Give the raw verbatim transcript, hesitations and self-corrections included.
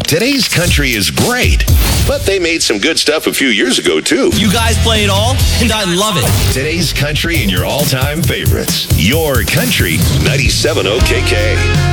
Today's country is great, but they made some good stuff a few years ago, too. You guys play it all, and I love it. Today's country and your all-time favorites. Your Country ninety-seven O K K.